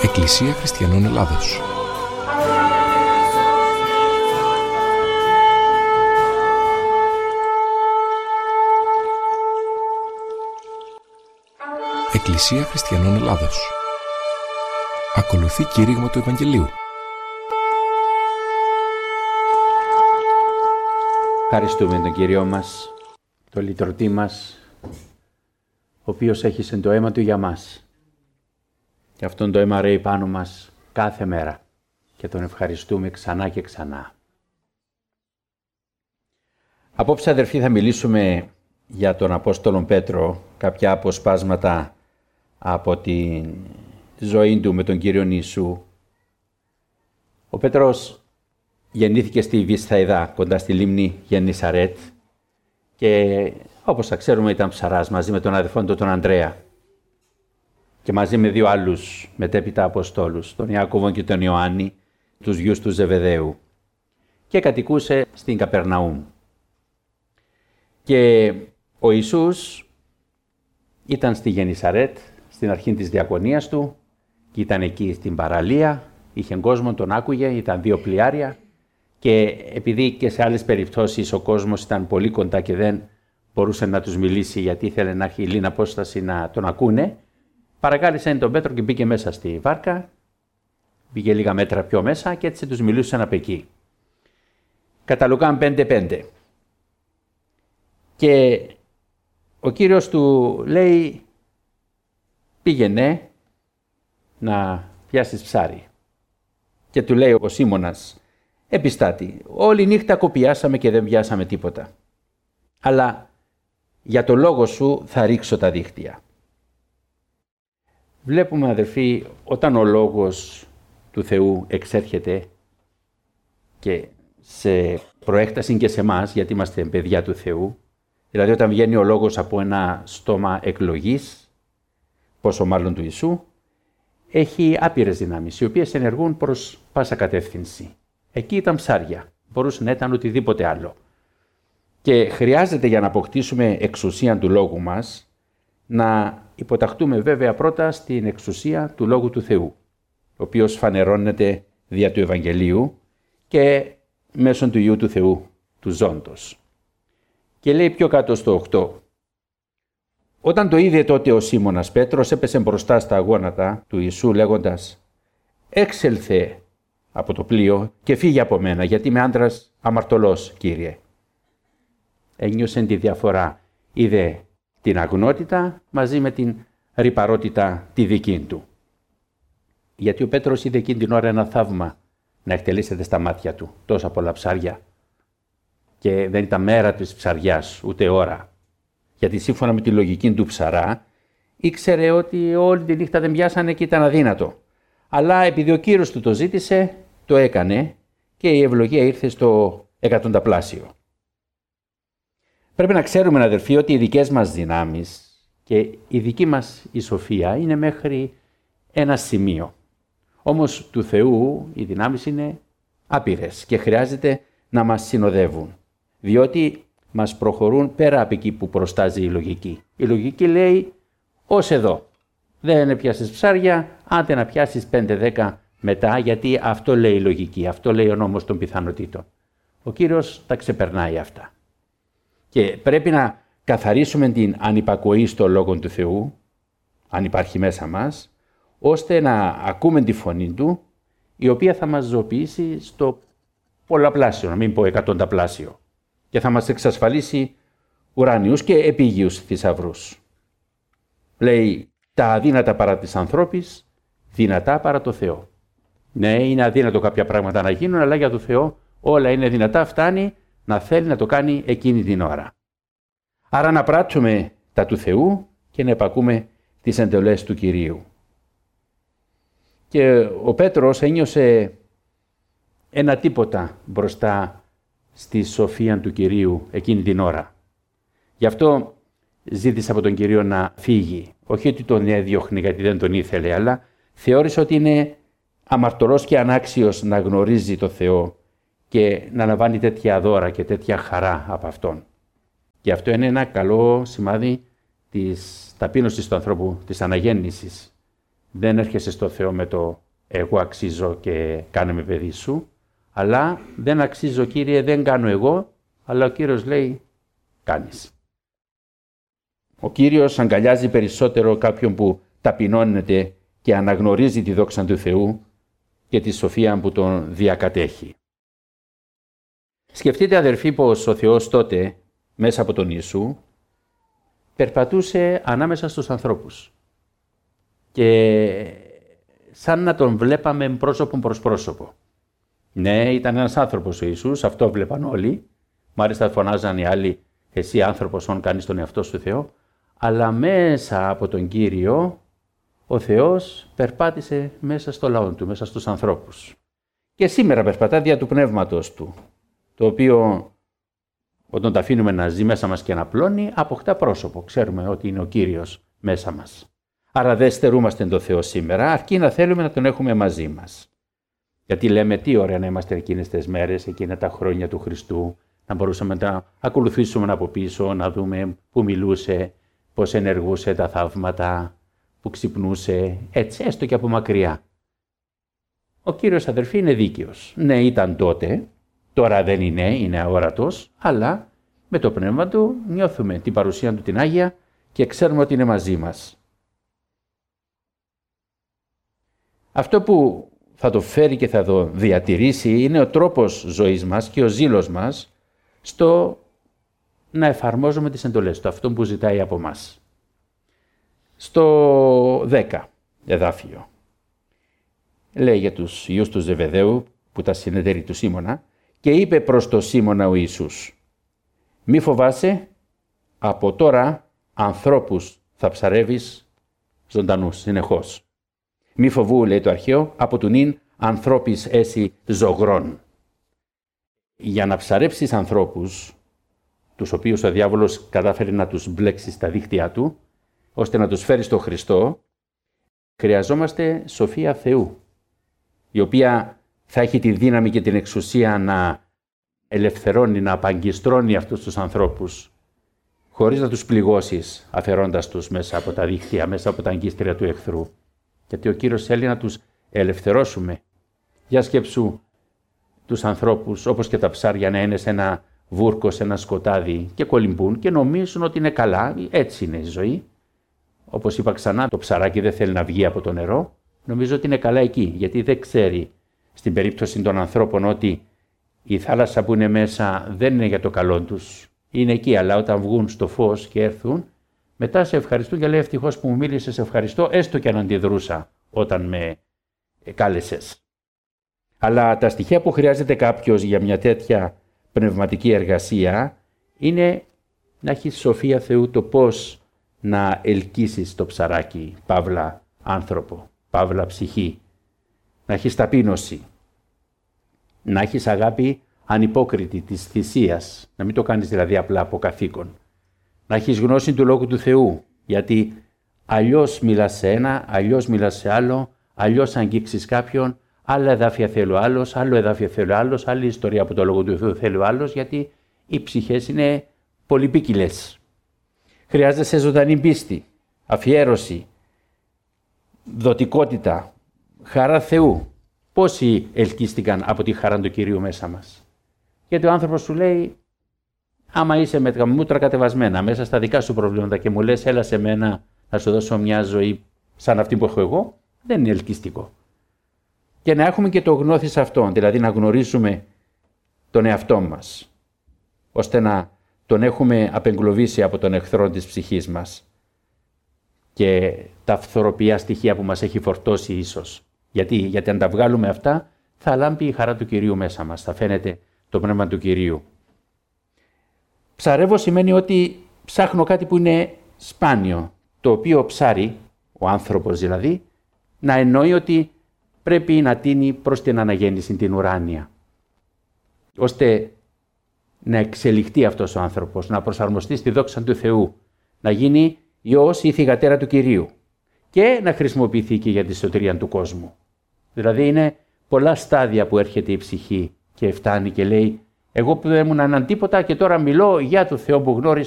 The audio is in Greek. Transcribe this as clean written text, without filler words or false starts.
Εκκλησία Χριστιανών Ελλάδος. Εκκλησία Χριστιανών Ελλάδος. Ακολουθεί κήρυγμα του Ευαγγελίου. Ευχαριστούμε τον Κύριό μας, τον λυτρωτή μας, ο οποίος έχισε το αίμα Του για μας. Και αυτόν το αίμα ρέει πάνω μας κάθε μέρα και τον ευχαριστούμε ξανά και ξανά. Απόψε, αδερφοί, θα μιλήσουμε για τον Απόστολον Πέτρο, κάποια αποσπάσματα από τη ζωή του με τον Κύριον Ιησού. Ο Πέτρος γεννήθηκε στη Βυσσαϊδά, κοντά στη λίμνη Γεννησαρέτ, και όπως θα ξέρουμε ήταν ψαράς μαζί με τον αδερφόν του τον Ανδρέα και μαζί με δύο άλλους μετέπειτα Αποστόλους, τον Ιάκωβο και τον Ιωάννη, τους γιους του Ζεβεδαίου, και κατοικούσε στην Καπερναούμ. Και ο Ιησούς ήταν στη Γεννησαρέτ στην αρχή της διακονίας του και ήταν εκεί στην παραλία, είχε κόσμο, τον άκουγε, ήταν 2 πλοιάρια, και επειδή και σε άλλες περιπτώσεις ο κόσμος ήταν πολύ κοντά και δεν μπορούσε να τους μιλήσει γιατί ήθελε να έχει λίγη απόσταση να τον ακούνε, παρακάλεσε τον Πέτρο και μπήκε μέσα στη βάρκα, μπήκε λίγα μέτρα πιο μέσα και έτσι τους μιλούσαν από εκεί. Κατά Λουκάν 5:5. Και ο Κύριος του λέει, πήγαινε να πιάσεις ψάρι. Και του λέει ο Σίμωνας, επιστάτη, όλη νύχτα κοπιάσαμε και δεν πιάσαμε τίποτα. Αλλά για το λόγο σου θα ρίξω τα δίχτυα. Βλέπουμε, αδερφοί, όταν ο λόγος του Θεού εξέρχεται και σε προέκταση και σε εμάς, γιατί είμαστε παιδιά του Θεού, δηλαδή όταν βγαίνει ο λόγος από ένα στόμα εκλογής, πόσο μάλλον του Ιησού, έχει άπειρες δυνάμεις, οι οποίες ενεργούν προς πάσα κατεύθυνση. Εκεί ήταν ψάρια, μπορούσε να ήταν οτιδήποτε άλλο. Και χρειάζεται για να αποκτήσουμε εξουσία του λόγου μας, να υποταχτούμε βέβαια πρώτα στην εξουσία του Λόγου του Θεού, ο οποίος φανερώνεται δια του Ευαγγελίου και μέσω του Υιού του Θεού, του ζώντος. Και λέει πιο κάτω στο 8. Όταν το είδε τότε ο Σίμωνας Πέτρος έπεσε μπροστά στα γόνατα του Ιησού λέγοντας, έξελθε από το πλοίο και φύγε από μένα, γιατί είμαι άντρας αμαρτωλός, Κύριε. Ένιωσε τη διαφορά. Είδε την αγνότητα μαζί με την ρυπαρότητα τη δική του. Γιατί ο Πέτρος είδε εκείνη την ώρα ένα θαύμα να εκτελήσεται στα μάτια του. Τόσα πολλά ψάρια. Και δεν ήταν μέρα της ψαριάς, ούτε ώρα. Γιατί σύμφωνα με τη λογική του ψαρά, ήξερε ότι όλη τη νύχτα δεν πιάσανε και ήταν αδύνατο. Αλλά επειδή ο Κύριος του το ζήτησε, το έκανε και η ευλογία ήρθε στο 100πλάσιο. Πρέπει να ξέρουμε, αδερφοί, ότι οι δικές μας δυνάμεις και η δική μας η σοφία είναι μέχρι ένα σημείο. Όμως του Θεού οι δυνάμεις είναι άπειρες και χρειάζεται να μας συνοδεύουν, διότι μας προχωρούν πέρα από εκεί που προστάζει η λογική. Η λογική λέει, ως εδώ, δεν έπιασες ψάρια, άντε να πιάσεις 5-10 μετά, γιατί αυτό λέει η λογική, αυτό λέει ο νόμος των πιθανότητων. Ο Κύριος τα ξεπερνάει αυτά. Και πρέπει να καθαρίσουμε την ανυπακοή στο Λόγο του Θεού, αν υπάρχει μέσα μας, ώστε να ακούμε τη φωνή Του, η οποία θα μας ζωοποιήσει στο πολλαπλάσιο, να μην πω 100πλάσιο, και θα μας εξασφαλίσει ουράνιους και επίγειους θησαυρούς. Λέει, τα αδύνατα παρά της ανθρώπης, δυνατά παρά το Θεό. Ναι, είναι αδύνατο κάποια πράγματα να γίνουν, αλλά για το Θεό όλα είναι δυνατά, φτάνει να θέλει να το κάνει εκείνη την ώρα. Άρα να πράττουμε τα του Θεού και να επακούμε τις εντολές του Κυρίου. Και ο Πέτρος ένιωσε ένα τίποτα μπροστά στη σοφία του Κυρίου εκείνη την ώρα. Γι' αυτό ζήτησε από τον Κύριο να φύγει. Όχι ότι τον έδιωχνε γιατί δεν τον ήθελε, αλλά θεώρησε ότι είναι αμαρτωλός και ανάξιος να γνωρίζει το Θεό και να λαμβάνει τέτοια δώρα και τέτοια χαρά από Αυτόν. Και αυτό είναι ένα καλό σημάδι της ταπείνωσης του ανθρώπου, της αναγέννησης. δεν έρχεσαι στο Θεό με το εγώ αξίζω και κάνε με παιδί σου, αλλά δεν αξίζω Κύριε, δεν κάνω εγώ, αλλά ο Κύριος λέει κάνεις. Ο Κύριος αγκαλιάζει περισσότερο κάποιον που ταπεινώνεται και αναγνωρίζει τη δόξα του Θεού και τη σοφία που τον διακατέχει. Σκεφτείτε αδερφοί πως ο Θεός τότε μέσα από τον Ιησού περπατούσε ανάμεσα στους ανθρώπους και σαν να τον βλέπαμε πρόσωπο προς πρόσωπο. Ναι, ήταν ένας άνθρωπος ο Ιησούς, αυτό βλέπαν όλοι. Μάλιστα φωνάζαν οι άλλοι, εσύ άνθρωπος, όν κάνεις τον εαυτό σου Θεό. Αλλά μέσα από τον Κύριο, ο Θεός περπάτησε μέσα στο λαό του, μέσα στους ανθρώπους. Και σήμερα περπατά δια του πνεύματος του, το οποίο όταν το αφήνουμε να ζει μέσα μας και να πλώνει, αποκτά πρόσωπο. Ξέρουμε ότι είναι ο Κύριος μέσα μας. Άρα δεν στερούμαστε τον Θεό σήμερα, αρκεί να θέλουμε να τον έχουμε μαζί μας. Γιατί λέμε τι ωραία να είμαστε εκείνες τις μέρες, εκείνα τα χρόνια του Χριστού, να μπορούσαμε να ακολουθήσουμε από πίσω, να δούμε που μιλούσε, πώς ενεργούσε τα θαύματα, που ξυπνούσε, έτσι έστω και από μακριά. Ο Κύριος αδερφοί είναι δίκαιος. Ναι, ήταν τότε, τώρα δεν είναι αόρατος, αλλά με το πνεύμα του νιώθουμε την παρουσία του την Άγια και ξέρουμε ότι είναι μαζί μας. Αυτό που θα το φέρει και θα το διατηρήσει είναι ο τρόπος ζωής μας και ο ζήλος μας στο να εφαρμόζουμε τις εντολές του, αυτό που ζητάει από μας. Στο 10 εδάφιο λέει για τους ιούς του Ζεβεδαίου που τα συνεταίροι του Σίμωνα και είπε προς το Σίμωνα ο Ιησούς «Μη φοβάσαι, από τώρα ανθρώπους θα ψαρεύεις ζωντανούς συνεχώς». «Μη φοβού», λέει το αρχαίο, «από του νυν ανθρώπης έσυ ζωγρών». Για να ψαρέψεις ανθρώπους, τους οποίους ο διάβολος κατάφερε να τους μπλέξει στα δίχτυά του, ώστε να τους φέρει στο Χριστό, χρειαζόμαστε σοφία Θεού, η οποία θα έχει τη δύναμη και την εξουσία να ελευθερώνει, να απαγκιστρώνει αυτούς τους ανθρώπους, χωρίς να τους πληγώσεις, αφαιρώντας τους μέσα από τα δίχτυα, μέσα από τα αγκίστρια του εχθρού. Γιατί ο Κύριος θέλει να τους ελευθερώσουμε. Για σκέψου τους ανθρώπους, όπως και τα ψάρια, να είναι σε ένα βούρκο, σε ένα σκοτάδι και κολυμπούν και νομίζουν ότι είναι καλά. Έτσι είναι η ζωή. Όπως είπα ξανά, το ψαράκι δεν θέλει να βγει από το νερό. Νομίζω ότι είναι καλά εκεί, γιατί δεν ξέρει στην περίπτωση των ανθρώπων ότι η θάλασσα που είναι μέσα δεν είναι για το καλό τους. Είναι εκεί, αλλά όταν βγουν στο φως και έρθουν, μετά σε ευχαριστούν και λέει ευτυχώς που μου μίλησες, ευχαριστώ, έστω και αν αντιδρούσα όταν με κάλεσες. Αλλά τα στοιχεία που χρειάζεται κάποιος για μια τέτοια πνευματική εργασία είναι να έχει σοφία Θεού το πώς να ελκύσεις το ψαράκι, παύλα άνθρωπο, παύλα ψυχή, να έχεις ταπείνωση, να έχεις αγάπη ανυπόκριτη της θυσίας, να μην το κάνεις δηλαδή απλά από καθήκον, να έχεις γνώση του Λόγου του Θεού, γιατί αλλιώς μιλάς σε ένα, αλλιώς μιλάς σε άλλο, αλλιώς αγγίξεις κάποιον, άλλα εδάφια θέλει ο άλλος, άλλο εδάφια θέλει ο άλλος, άλλη ιστορία από το Λόγο του Θεού θέλει ο άλλος, γιατί οι ψυχές είναι πολυπίκυλες. Χρειάζεσαι ζωντανή πίστη, αφιέρωση, δοτικότητα, χαρά Θεού. Πόσοι ελκύστηκαν από τη χαρά του Κυρίου μέσα μας. Γιατί ο άνθρωπος σου λέει, άμα είσαι με τα μούτρα κατεβασμένα μέσα στα δικά σου προβλήματα και μου λες έλα σε μένα να σου δώσω μια ζωή σαν αυτή που έχω εγώ, δεν είναι ελκυστικό. Και να έχουμε και το γνώθις αυτόν, δηλαδή να γνωρίζουμε τον εαυτό μας, ώστε να τον έχουμε απεγκλωβίσει από τον εχθρό της ψυχής μας και τα φθοροπιά στοιχεία που μας έχει φορτώσει ίσως. Γιατί αν τα βγάλουμε αυτά θα λάμπει η χαρά του Κυρίου μέσα μας, θα φαίνεται το πνεύμα του Κυρίου. Ψαρεύω σημαίνει ότι ψάχνω κάτι που είναι σπάνιο, το οποίο ψάρει, ο άνθρωπος δηλαδή, να εννοεί ότι πρέπει να τίνει προς την αναγέννηση, την ουράνια, ώστε να εξελιχθεί αυτός ο άνθρωπος, να προσαρμοστεί στη δόξα του Θεού, να γίνει υιός ή θυγατέρα του Κυρίου και να χρησιμοποιηθεί και για τη σωτηρία του κόσμου. Δηλαδή είναι πολλά στάδια που έρχεται η ψυχή και φτάνει και λέει εγώ που δεν ήμουν έναν τίποτα και τώρα μιλώ για το Θεό που γνώρισα